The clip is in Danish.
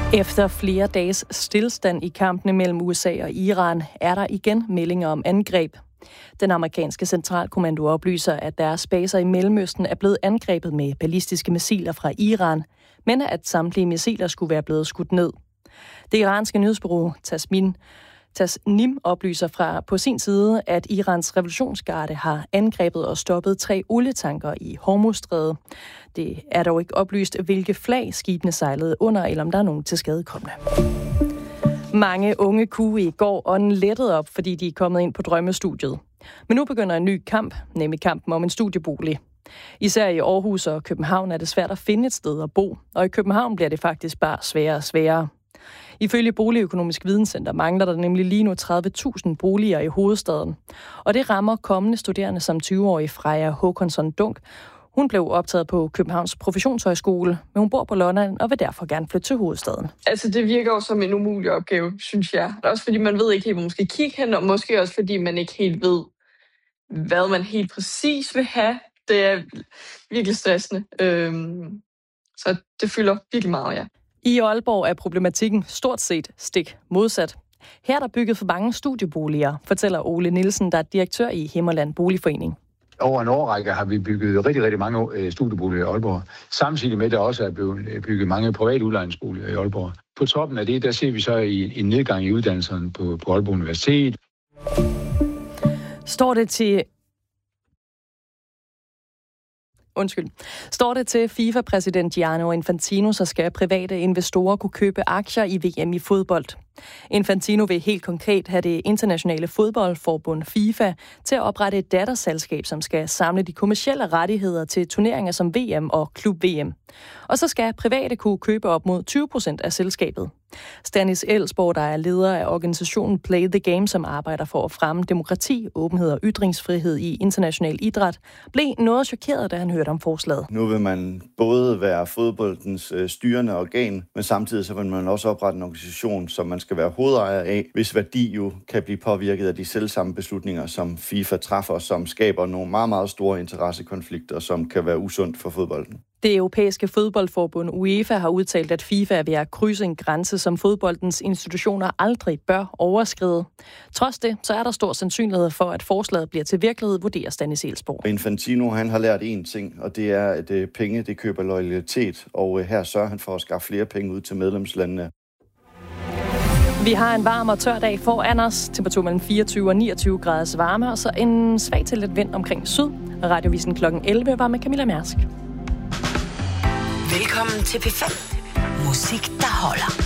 Efter flere dages stilstand i kampene mellem USA og Iran, er der igen meldinger om angreb. Den amerikanske centralkommando oplyser, at deres baser i Mellemøsten er blevet angrebet med ballistiske missiler fra Iran, men at samtlige missiler skulle være blevet skudt ned. Det iranske nyhedsbureau Tasnim oplyser på sin side, at Irans revolutionsgarde har angrebet og stoppet 3 olietanker i Hormuzstrædet. Det er dog ikke oplyst, hvilke flag skibene sejlede under, eller om der er nogen tilskadekomne. Mange unge kunne i går ånden lettet op, fordi de er kommet ind på drømmestudiet. Men nu begynder en ny kamp, nemlig kampen om en studiebolig. Især i Aarhus og København er det svært at finde et sted at bo, og i København bliver det faktisk bare sværere og sværere. Ifølge Boligøkonomisk Videnscenter mangler der nemlig lige nu 30.000 boliger i hovedstaden. Og det rammer kommende studerende som 20-årige Freja Håkonsson Dunk. Hun blev optaget på Københavns Professionshøjskole, men hun bor på London og vil derfor gerne flytte til hovedstaden. Altså det virker jo som en umulig opgave, synes jeg. Også fordi man ved ikke helt, hvor man skal kigge hen, og måske også fordi man ikke helt ved, hvad man helt præcis vil have. Det er virkelig stressende. Så det fylder virkelig meget, ja. I Aalborg er problematikken stort set stik modsat. Her er der bygget for mange studieboliger, fortæller Ole Nielsen, der er direktør i Himmerland Boligforening. Over en årrække har vi bygget rigtig mange studieboliger i Aalborg. Samtidig med, at der også er blevet bygget mange private udlejningsboliger i Aalborg. På toppen af det, der ser vi så en nedgang i uddannelserne på Aalborg Universitet. Står det til FIFA-præsident Gianni Infantino, så skal private investorer kunne købe aktier i VM i fodbold. Infantino vil helt konkret have det internationale fodboldforbund FIFA til at oprette et datterselskab, som skal samle de kommercielle rettigheder til turneringer som VM og Klub-VM. Og så skal private kunne købe op mod 20% af selskabet. Stanis Elsborg, der er leder af organisationen Play the Game, som arbejder for at fremme demokrati, åbenhed og ytringsfrihed i international idræt, blev noget chokeret, da han hørte om forslaget. Nu vil man både være fodboldens styrende organ, men samtidig så vil man også oprette en organisation, som man skal være hovedejer af, hvis værdi jo kan blive påvirket af de selvsamme beslutninger, som FIFA træffer, som skaber nogle meget, meget store interessekonflikter, som kan være usundt for fodbolden. Det europæiske fodboldforbund UEFA har udtalt, at FIFA er ved at krydse en grænse, som fodboldens institutioner aldrig bør overskride. Trods det, så er der stor sandsynlighed for, at forslaget bliver til virkelighed, vurderer Stanis Elsborg. Infantino, han har lært én ting, og det er, at penge, det køber loyalitet, og her sørger han for at skaffe flere penge ud til medlemslandene. Vi har en varm og tør dag foran os. Temperatur mellem 24 og 29 graders varme, og så en svag til lidt vind omkring syd. Radiovisen kl. 11 var med Camilla Mærsk. Velkommen til P5. Musik, der holder.